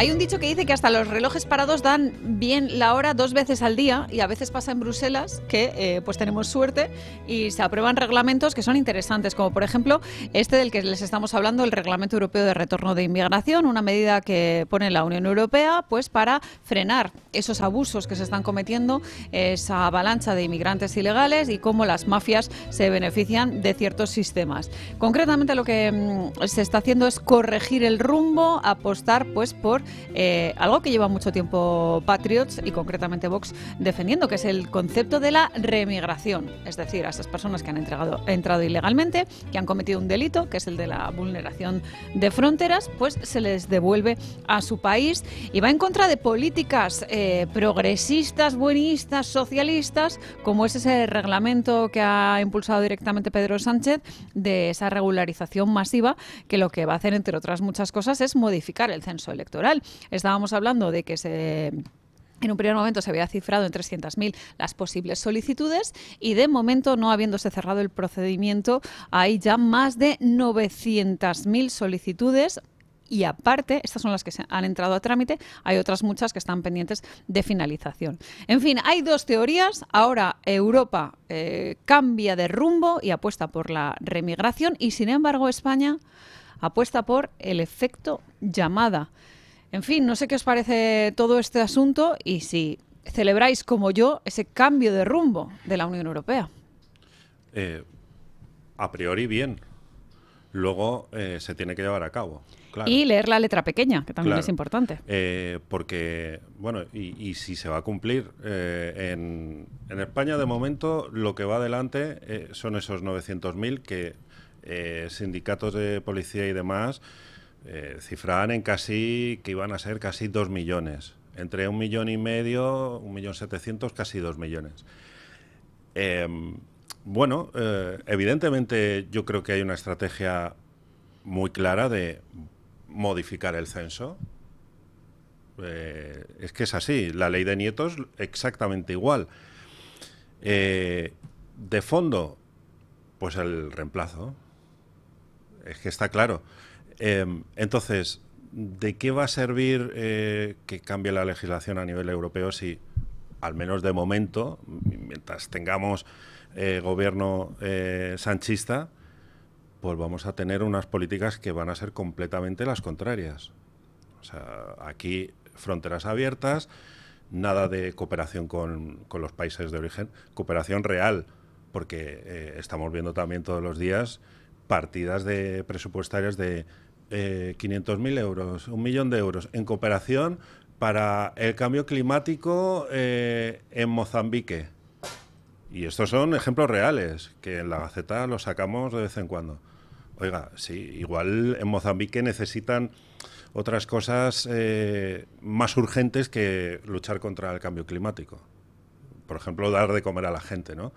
Hay un dicho que dice que hasta los relojes parados dan bien la hora 2 veces al día, y a veces pasa en Bruselas que pues tenemos suerte y se aprueban reglamentos que son interesantes, como por ejemplo este del que les estamos hablando, el Reglamento Europeo de Retorno de Inmigración, una medida que pone la Unión Europea pues para frenar esos abusos que se están cometiendo, esa avalancha de inmigrantes ilegales y cómo las mafias se benefician de ciertos sistemas. Concretamente lo que se está haciendo es corregir el rumbo, apostar pues por algo que lleva mucho tiempo Patriots y concretamente Vox defendiendo, que es el concepto de la remigración, es decir, a esas personas que han entrado ilegalmente, que han cometido un delito, que es el de la vulneración de fronteras, pues se les devuelve a su país, y va en contra de políticas progresistas, buenistas, socialistas, como es ese reglamento que ha impulsado directamente Pedro Sánchez de esa regularización masiva, que lo que va a hacer, entre otras muchas cosas, es modificar el censo electoral. Estábamos hablando de que en un primer momento se había cifrado en 300.000 las posibles solicitudes, y de momento, no habiéndose cerrado el procedimiento, hay ya más de 900.000 solicitudes. Y aparte, estas son las que se han entrado a trámite, hay otras muchas que están pendientes de finalización. En fin, hay dos teorías. Ahora Europa cambia de rumbo y apuesta por la remigración, y sin embargo España apuesta por el efecto llamada. En fin, no sé qué os parece todo este asunto y si celebráis como yo ese cambio de rumbo de la Unión Europea. A priori bien. Luego se tiene que llevar a cabo. Claro. Y leer la letra pequeña, que también Claro. es importante. Porque, bueno, y si se va a cumplir, en España de momento lo que va adelante son esos 900.000 que sindicatos de policía y demás cifraban en que iban a ser casi 2 millones. Entre 1,5 millones, 1.700.000, casi 2 millones. Evidentemente yo creo que hay una estrategia muy clara de modificar el censo. Es que es así. La ley de nietos exactamente igual. De fondo, pues el reemplazo. Es que está claro. Entonces, ¿de qué va a servir que cambie la legislación a nivel europeo si, al menos de momento, mientras tengamos gobierno sanchista, pues vamos a tener unas políticas que van a ser completamente las contrarias? O sea, aquí fronteras abiertas, nada de cooperación con los países de origen, cooperación real, porque estamos viendo también todos los días partidas presupuestarias de 500.000 euros, 1 millón de euros en cooperación para el cambio climático en Mozambique. Y estos son ejemplos reales, que en la Gaceta los sacamos de vez en cuando. Oiga, sí, igual en Mozambique necesitan otras cosas más urgentes que luchar contra el cambio climático. Por ejemplo, dar de comer a la gente, ¿no?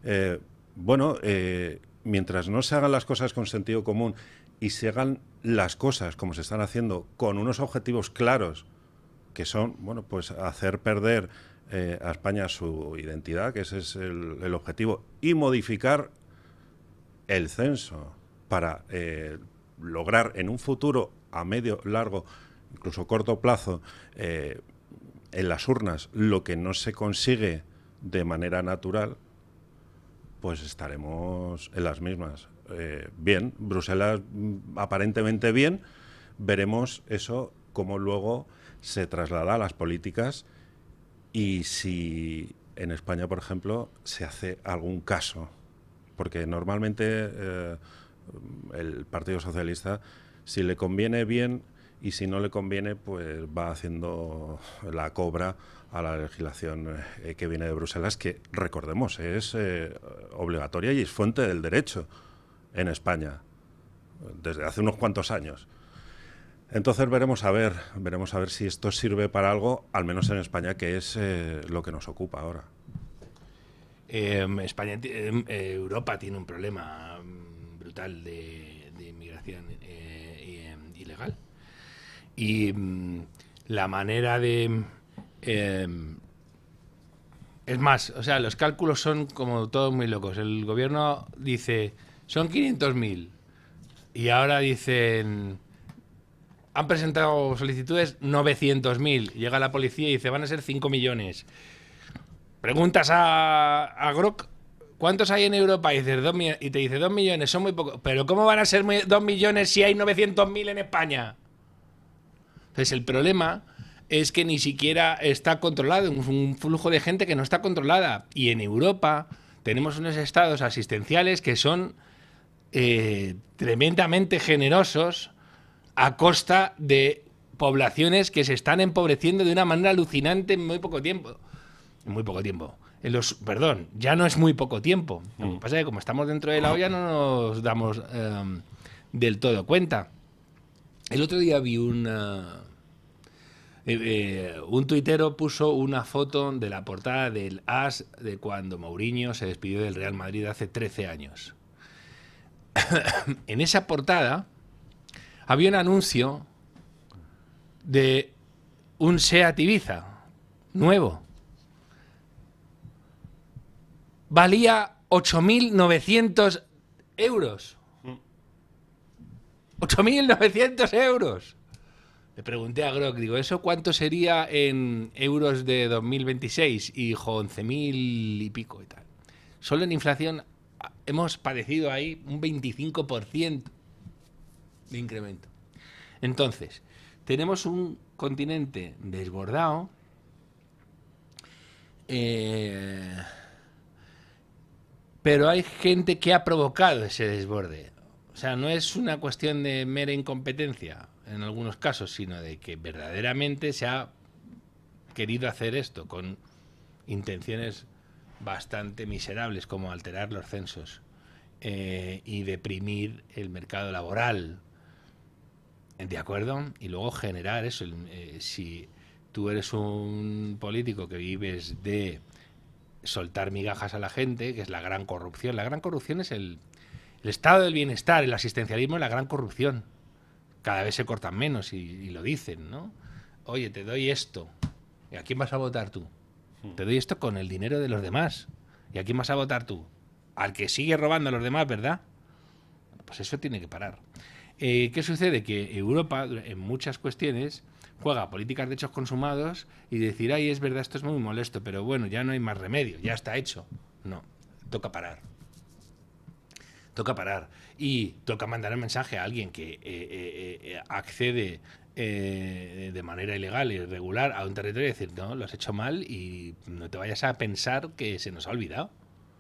Mientras no se hagan las cosas con sentido común y se hagan las cosas como se están haciendo con unos objetivos claros, que son, bueno, pues hacer perder a España su identidad, que ese es el objetivo, y modificar el censo para lograr en un futuro a medio, largo, incluso corto plazo, en las urnas, lo que no se consigue de manera natural, pues estaremos en las mismas. Bien, Bruselas aparentemente bien, veremos eso cómo luego se traslada a las políticas y si en España, por ejemplo, se hace algún caso, porque normalmente el Partido Socialista, si le conviene bien y si no le conviene, pues va haciendo la cobra a la legislación que viene de Bruselas, que, recordemos, es obligatoria y es fuente del derecho en España desde hace unos cuantos años. Entonces veremos a ver si esto sirve para algo, al menos en España, que es lo que nos ocupa ahora. Europa tiene un problema brutal de inmigración ilegal, y la manera de es más, o sea, los cálculos son como todos muy locos. El gobierno dice son 500.000 y ahora dicen han presentado solicitudes 900.000. Llega la policía y dice, van a ser 5 millones. Preguntas a Grok, ¿cuántos hay en Europa? Y te dice 2 millones, son muy pocos. Pero ¿cómo van a ser 2 millones si hay 900.000 en España? Entonces el problema es que ni siquiera está controlado, un flujo de gente que no está controlada. Y en Europa tenemos unos estados asistenciales que son tremendamente generosos a costa de poblaciones que se están empobreciendo de una manera alucinante en muy poco tiempo. En muy poco tiempo. Perdón, ya no es muy poco tiempo. Lo que pasa es que como estamos dentro de la olla no nos damos del todo cuenta. El otro día vi un tuitero puso una foto de la portada del AS de cuando Mourinho se despidió del Real Madrid hace 13 años. En esa portada había un anuncio de un SEAT Ibiza nuevo. Valía 8.900 euros. 8.900 euros. Le pregunté a Grok, digo, ¿eso cuánto sería en euros de 2026? Y dijo 11.000 y pico y tal. Solo en inflación hemos padecido ahí un 25% de incremento. Entonces, tenemos un continente desbordado, pero hay gente que ha provocado ese desborde. O sea, no es una cuestión de mera incompetencia en algunos casos, sino de que verdaderamente se ha querido hacer esto con intenciones bastante miserables, como alterar los censos y deprimir el mercado laboral, ¿de acuerdo? Y luego generar eso. Si tú eres un político que vives de soltar migajas a la gente, que es la gran corrupción. La gran corrupción es el estado del bienestar, el asistencialismo es la gran corrupción. Cada vez se cortan menos y lo dicen, ¿no? Oye, te doy esto. ¿Y a quién vas a votar tú? Te doy esto con el dinero de los demás. ¿Y a quién vas a votar tú? Al que sigue robando a los demás, ¿verdad? Pues eso tiene que parar. ¿Qué sucede? Que Europa, en muchas cuestiones, juega políticas de hechos consumados y decir, ay, es verdad, esto es muy molesto, pero bueno, ya no hay más remedio, ya está hecho. No, toca parar. Toca parar. Y toca mandar un mensaje a alguien que accede de manera ilegal y irregular a un territorio y decir, no, lo has hecho mal y no te vayas a pensar que se nos ha olvidado.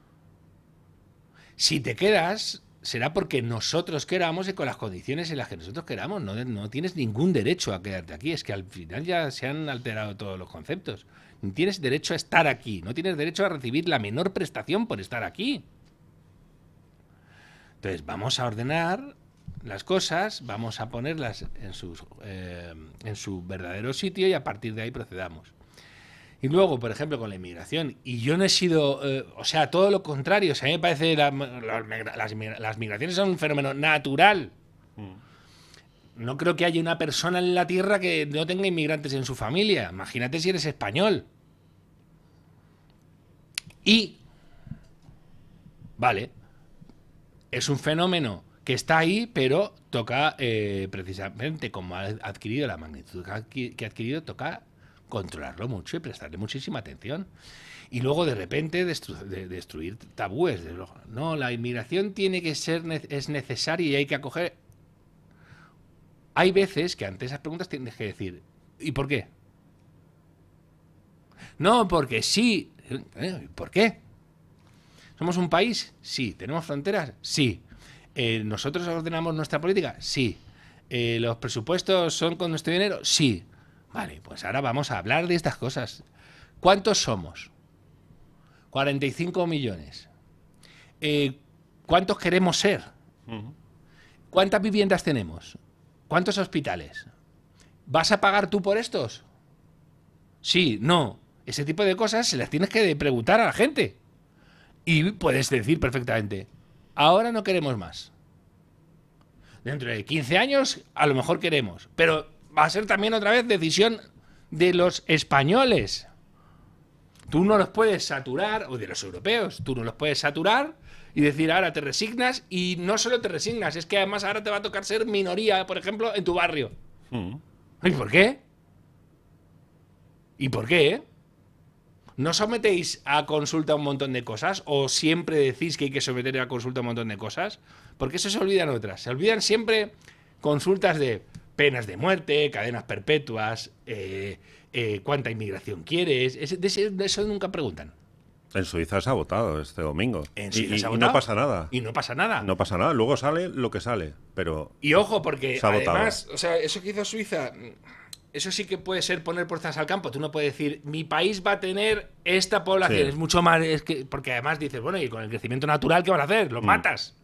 Si te quedas, será porque nosotros queramos y con las condiciones en las que nosotros queramos. No tienes ningún derecho a quedarte aquí. Es que al final ya se han alterado todos los conceptos. No tienes derecho a estar aquí. No tienes derecho a recibir la menor prestación por estar aquí. Entonces vamos a ordenar las cosas, vamos a ponerlas en su verdadero sitio y a partir de ahí procedamos. Y luego, por ejemplo, con la inmigración, y yo no he sido, o sea, todo lo contrario, o sea, a mí me parece las migraciones son un fenómeno natural. No creo que haya una persona en la Tierra que no tenga inmigrantes en su familia. Imagínate si eres español. Y, vale, es un fenómeno que está ahí, pero toca, precisamente como ha adquirido la magnitud que ha adquirido, toca controlarlo mucho y prestarle muchísima atención. Y luego de repente destruir tabúes. No, la inmigración tiene que ser, es necesaria y hay que acoger. Hay veces que ante esas preguntas tienes que decir, ¿y por qué? No, porque sí. ¿Por qué? ¿Somos un país? Sí. ¿Tenemos fronteras? Sí. ¿Nosotros ordenamos nuestra política? Sí. ¿Los presupuestos son con nuestro dinero? Sí. Vale, pues ahora vamos a hablar de estas cosas. ¿Cuántos somos? 45 millones. ¿Cuántos queremos ser? ¿Cuántas viviendas tenemos? ¿Cuántos hospitales? ¿Vas a pagar tú por estos? Sí, no. Ese tipo de cosas se las tienes que preguntar a la gente. Y puedes decir perfectamente, ahora no queremos más. Dentro de 15 años a lo mejor queremos, pero va a ser también otra vez decisión de los españoles. Tú no los puedes saturar, o de los europeos, tú no los puedes saturar y decir ahora te resignas, y no solo te resignas, es que además ahora te va a tocar ser minoría, por ejemplo, en tu barrio. ¿Y por qué? ¿Y por qué? ¿No sometéis a consulta un montón de cosas? ¿O siempre decís que hay que someter a consulta un montón de cosas? Porque eso se olvidan otras. Se olvidan siempre consultas de penas de muerte, cadenas perpetuas, cuánta inmigración quieres. De eso nunca preguntan. En Suiza se ha votado este domingo. En Suiza se ha y votado. no pasa nada. Y no pasa nada. No pasa nada. Luego sale lo que sale. Pero Y ojo, porque se ha votado. además, o sea, eso que hizo Suiza, eso sí que puede ser poner puertas al campo. Tú no puedes decir, mi país va a tener esta población. Sí. Es mucho más. Porque además dices, bueno, y con el crecimiento natural, ¿qué van a hacer? Los matas.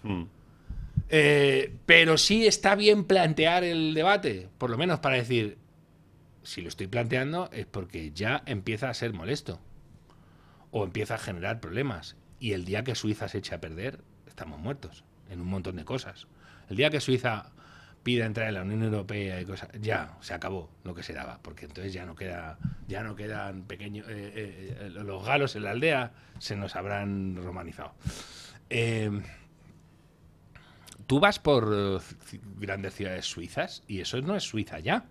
Pero sí está bien plantear el debate, por lo menos para decir, si lo estoy planteando es porque ya empieza a ser molesto o empieza a generar problemas. Y el día que Suiza se eche a perder, estamos muertos en un montón de cosas. El día que Suiza pida entrar en la Unión Europea y cosas, ya se acabó lo que se daba, porque entonces ya no quedan pequeños, los galos en la aldea se nos habrán romanizado. Tú vas por grandes ciudades suizas y eso no es Suiza ya.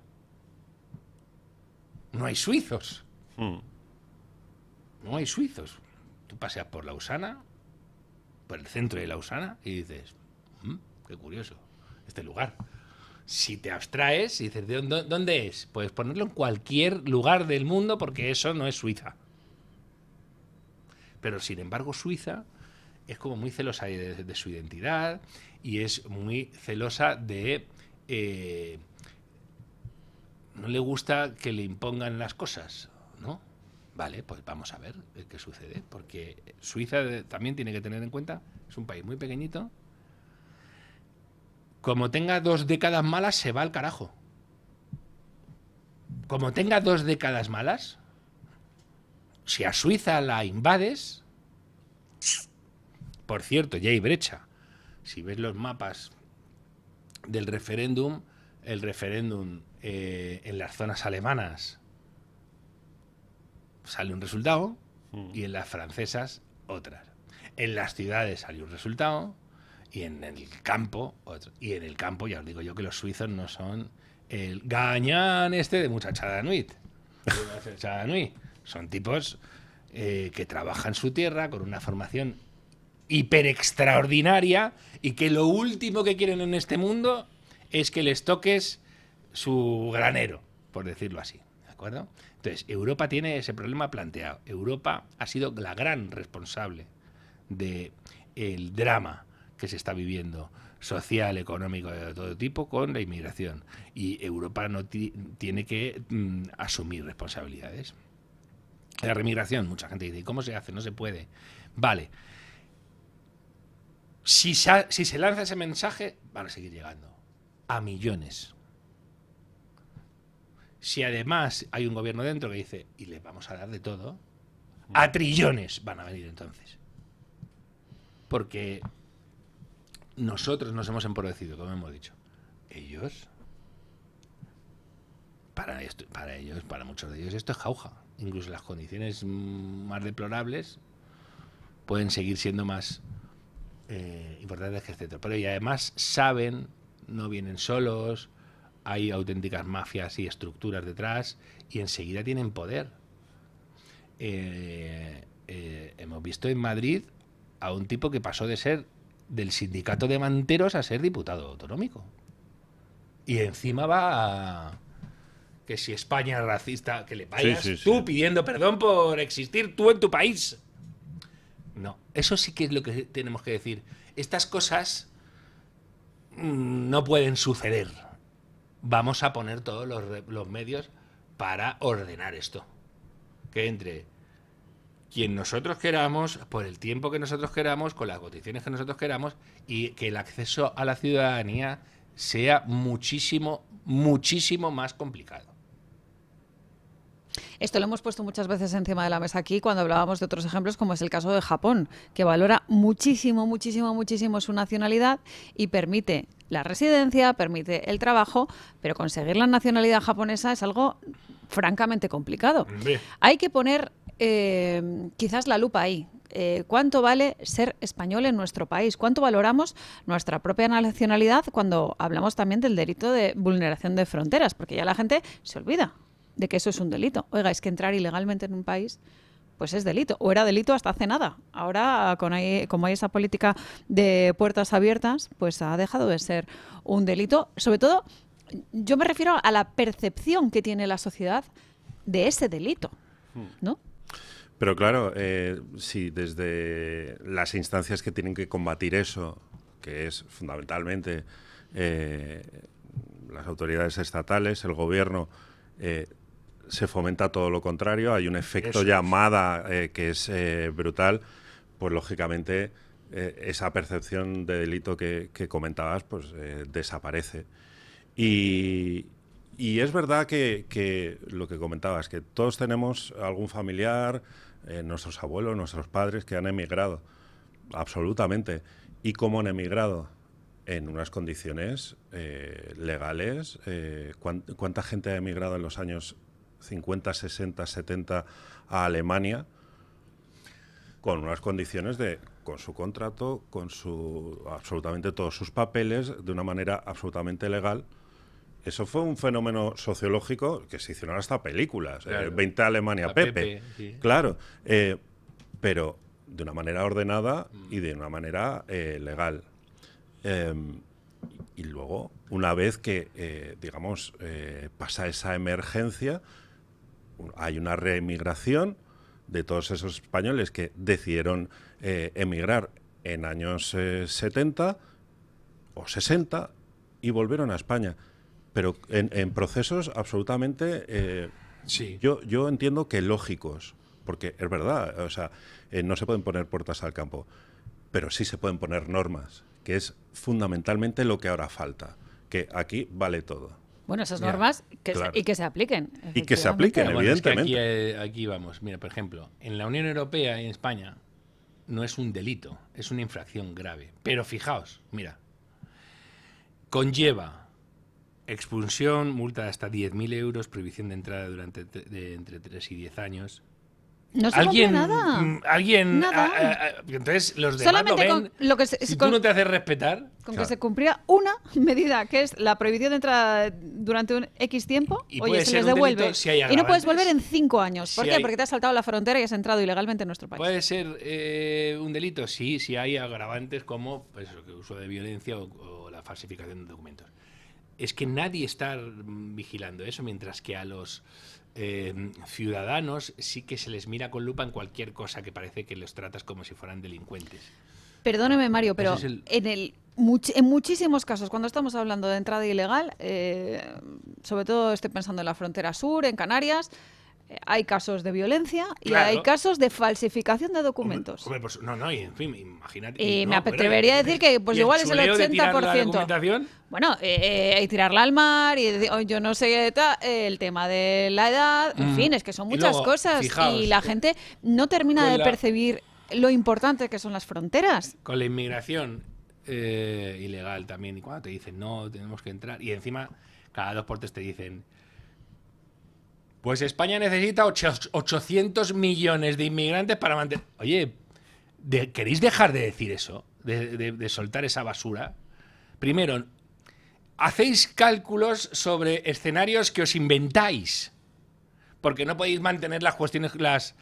No hay suizos. No hay suizos. Tú paseas por Lausana, por el centro de Lausana, y dices, qué curioso, este lugar. Si te abstraes y dices, ¿dónde es? Puedes ponerlo en cualquier lugar del mundo porque eso no es Suiza. Pero sin embargo Suiza es como muy celosa de su identidad y es muy celosa de... no le gusta que le impongan las cosas, ¿no? Vale, pues vamos a ver qué sucede, porque Suiza también tiene que tener en cuenta, es un país muy pequeñito, como tenga 2 décadas malas se va al carajo. Como tenga 2 décadas malas, si a Suiza la invades, por cierto, ya hay brecha. Si ves los mapas del referéndum, el referéndum en las zonas alemanas sale un resultado y en las francesas otras. En las ciudades sale un resultado y en el campo otro. Y en el campo ya os digo yo que los suizos no son el gañán de Muchachada Nuit. Son tipos que trabajan su tierra con una formación hiper extraordinaria y que lo último que quieren en este mundo es que les toques su granero, por decirlo así, ¿de acuerdo? Entonces, Europa tiene ese problema planteado. Europa ha sido la gran responsable del drama que se está viviendo, social, económico, de todo tipo, con la inmigración. Y Europa no tiene que asumir responsabilidades. La remigración, mucha gente dice, ¿cómo se hace? No se puede. Vale. Si se lanza ese mensaje, van a seguir llegando a millones. Si además hay un gobierno dentro que dice, y les vamos a dar de todo, a trillones van a venir entonces. Porque nosotros nos hemos empobrecido, como hemos dicho. Ellos, para ellos, para muchos de ellos, esto es jauja. Incluso las condiciones más deplorables pueden seguir siendo más importantes que etcétera. Pero y además saben, no vienen solos, hay auténticas mafias y estructuras detrás y enseguida tienen poder. Hemos visto en Madrid a un tipo que pasó de ser del sindicato de manteros a ser diputado autonómico. Y encima va a... que si España es racista, que le vayas tú pidiendo perdón por existir tú en tu país. No, eso sí que es lo que tenemos que decir. Estas cosas no pueden suceder. Vamos a poner todos los medios para ordenar esto. Que entre quien nosotros queramos, por el tiempo que nosotros queramos, con las condiciones que nosotros queramos, y que el acceso a la ciudadanía sea muchísimo, muchísimo más complicado. Esto lo hemos puesto muchas veces encima de la mesa aquí cuando hablábamos de otros ejemplos, como es el caso de Japón, que valora muchísimo, muchísimo, muchísimo su nacionalidad y permite la residencia, permite el trabajo, pero conseguir la nacionalidad japonesa es algo francamente complicado. Hay que poner quizás la lupa ahí. cuánto vale ser español en nuestro país, cuánto valoramos nuestra propia nacionalidad cuando hablamos también del delito de vulneración de fronteras, porque ya la gente se olvida de que eso es un delito. Oiga, es que entrar ilegalmente en un país pues es delito, o era delito hasta hace nada. Ahora, como hay esa política de puertas abiertas, pues ha dejado de ser un delito. Sobre todo, yo me refiero a la percepción que tiene la sociedad de ese delito, ¿no? Pero claro, si desde las instancias que tienen que combatir eso, que es fundamentalmente las autoridades estatales, el gobierno, se fomenta todo lo contrario, hay un efecto llamada que es brutal, pues lógicamente esa percepción de delito que comentabas pues desaparece. Y es verdad que lo que comentabas, que todos tenemos algún familiar, nuestros abuelos, nuestros padres que han emigrado, absolutamente. ¿Y cómo han emigrado? En unas condiciones legales. ¿Cuánta gente ha emigrado en los años 50, 60, 70 a Alemania con unas condiciones con su contrato, con absolutamente todos sus papeles, de una manera absolutamente legal? Eso fue un fenómeno sociológico que se hicieron hasta películas. Claro. 20 Alemania, Pepe. Sí. Claro. Pero de una manera ordenada y de una manera legal. Y luego, una vez que, pasa esa emergencia, hay una reemigración de todos esos españoles que decidieron emigrar en años 70 o 60 y volvieron a España. Pero en procesos absolutamente, yo entiendo que lógicos, porque es verdad, o sea, no se pueden poner puertas al campo, pero sí se pueden poner normas, que es fundamentalmente lo que ahora falta, que aquí vale todo. Bueno, esas normas claro. Y que se apliquen. Y que se apliquen, Bueno, evidentemente. es que aquí vamos. Mira, por ejemplo, en la Unión Europea y en España no es un delito, es una infracción grave. Pero fijaos, mira, conlleva expulsión, multa de hasta 10.000 euros, prohibición de entrada durante entre 3 y 10 años. No se cumple nada. Nada. Entonces, los demás solamente lo ven. con lo que Si tú no te haces respetar... Con que se cumpliera una medida, que es la prohibición de entrada durante un X tiempo, y oye, se les devuelve. Si y no puedes volver en 5 años. ¿Por qué? Porque te has saltado la frontera y has entrado ilegalmente en nuestro país. ¿Puede ser un delito? Sí, si hay agravantes como pues, el uso de violencia o la falsificación de documentos. Es que nadie está vigilando eso, mientras que a los ciudadanos sí que se les mira con lupa en cualquier cosa que parece que los tratas como si fueran delincuentes. Perdóneme, Mario, pero en muchísimos casos, cuando estamos hablando de entrada ilegal, sobre todo estoy pensando en la frontera sur, en Canarias, hay casos de violencia y hay casos de falsificación de documentos. Hombre, pues, y en fin, imagínate. Y me atrevería a decir que pues igual es el 80%. Bueno, y tirarla al mar, y yo no sé, el tema de la edad, en fin, es que son muchas cosas. Fijaos, y la gente no termina de percibir lo importante que son las fronteras. Con la inmigración ilegal también, y cuando te dicen no, tenemos que entrar, y encima cada 2 por 3 te dicen pues España necesita 800 millones de inmigrantes para mantener... Oye, ¿queréis dejar de decir eso? De soltar esa basura. Primero, hacéis cálculos sobre escenarios que os inventáis, porque no podéis mantener las cuestiones, las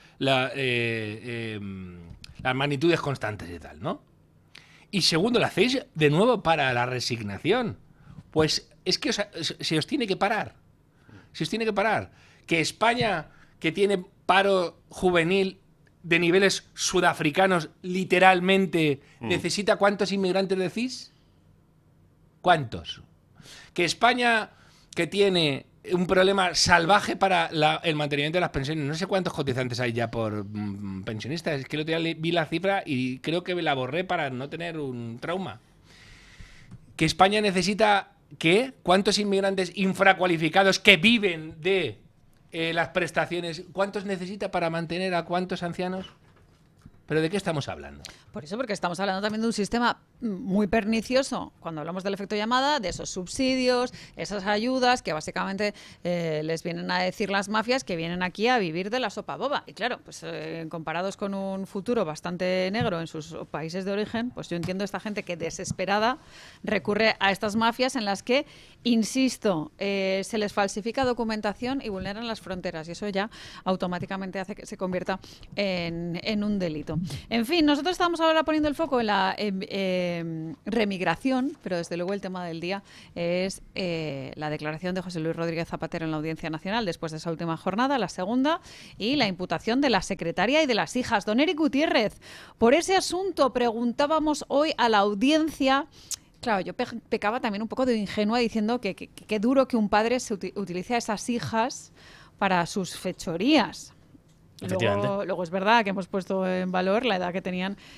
magnitudes constantes y tal, ¿no? Y segundo, lo hacéis de nuevo para la resignación. Pues es que se os tiene que parar. Se os tiene que parar. Que España, que tiene paro juvenil de niveles sudafricanos, literalmente, necesita ¿cuántos inmigrantes decís? ¿Cuántos? Que España, que tiene un problema salvaje para el mantenimiento de las pensiones, no sé cuántos cotizantes hay ya por pensionistas, es que el otro día vi la cifra y creo que la borré para no tener un trauma. Que España necesita, ¿qué? ¿Cuántos inmigrantes infracualificados que viven de las prestaciones, cuántos necesita para mantener a cuántos ancianos? ¿Pero de qué estamos hablando? Por eso, porque estamos hablando también de un sistema muy pernicioso, cuando hablamos del efecto llamada, de esos subsidios, esas ayudas que básicamente les vienen a decir las mafias que vienen aquí a vivir de la sopa boba. Y claro, pues comparados con un futuro bastante negro en sus países de origen, pues yo entiendo a esta gente que desesperada recurre a estas mafias en las que, insisto, se les falsifica documentación y vulneran las fronteras, y eso ya automáticamente hace que se convierta en un delito. En fin, nosotros estamos ahora poniendo el foco en la remigración, pero desde luego el tema del día es la declaración de José Luis Rodríguez Zapatero en la Audiencia Nacional después de esa última jornada, la segunda, y la imputación de la secretaria y de las hijas. Don Eric Gutiérrez, por ese asunto preguntábamos hoy a la audiencia. Claro, yo pecaba también un poco de ingenua diciendo que duro que un padre se utilice a esas hijas para sus fechorías. Luego es verdad que hemos puesto en valor la edad que tenían